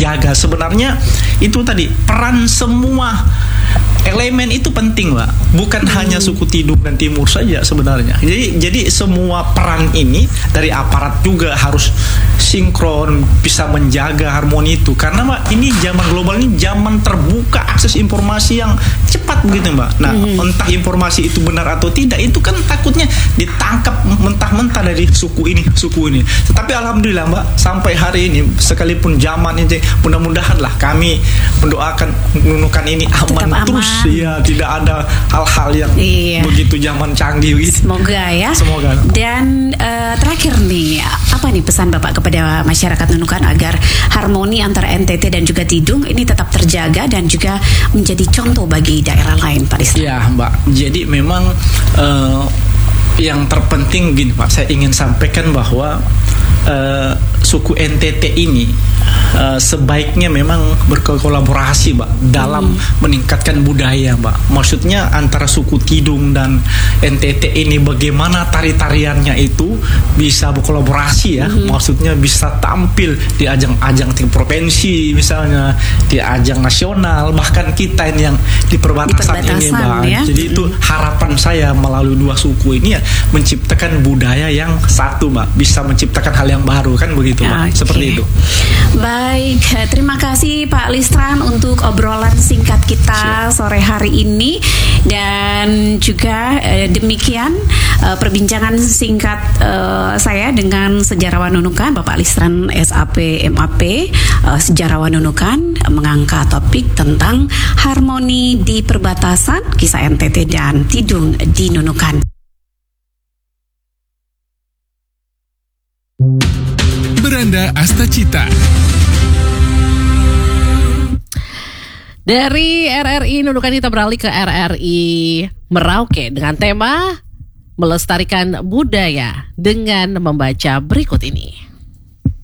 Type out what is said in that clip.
menjaga. Sebenarnya itu tadi peran semua elemen itu penting, Mbak. Bukan hanya suku Tidung dan Timur saja sebenarnya. Jadi semua peran ini dari aparat juga harus sinkron, bisa menjaga harmoni itu. Karena Mbak, ini zaman global ini zaman terbuka, akses informasi yang cepat begitu, Mbak. Nah, entah informasi itu benar atau tidak, itu kan takutnya ditangkap mentah-mentah dari suku ini. Tetapi alhamdulillah, Mbak, sampai hari ini sekalipun zaman ini, mudah-mudahan lah kami mendoakan Nunukan ini aman terus. Iya, tidak ada hal-hal yang begitu zaman canggih gitu. Semoga ya. Semoga. Dan terakhir nih, apa nih pesan Bapak kepada masyarakat Nunukan agar harmoni antara NTT dan juga Tidung ini tetap terjaga dan juga menjadi contoh bagi daerah lain, Pak Listran? Iya, Mbak. Jadi memang yang terpenting gini, Pak, saya ingin sampaikan bahwa suku NTT ini sebaiknya memang berkolaborasi, Mbak, dalam meningkatkan budaya, Mbak. Maksudnya antara suku Tidung dan NTT ini bagaimana tari-tariannya itu bisa berkolaborasi ya. Maksudnya bisa tampil di ajang-ajang tingkat provinsi, misalnya di ajang nasional, bahkan kita ini yang di perbatasan ini, Mbak. Ya? Jadi itu harapan saya melalui dua suku ini ya, menciptakan budaya yang satu, Mbak. Bisa menciptakan hal yang baru, kan begitu, Mbak. Seperti itu. Baik, terima kasih Pak Listran untuk obrolan singkat kita sore hari ini. Dan juga demikian perbincangan singkat saya dengan sejarawan Nunukan, Bapak Listran SAP MAP, sejarawan Nunukan, mengangkat topik tentang harmoni di perbatasan, kisah NTT dan Tidung di Nunukan. Beranda Astacita. Dari RRI Nunukan kita beralih ke RRI Merauke dengan tema melestarikan budaya dengan membaca berikut ini.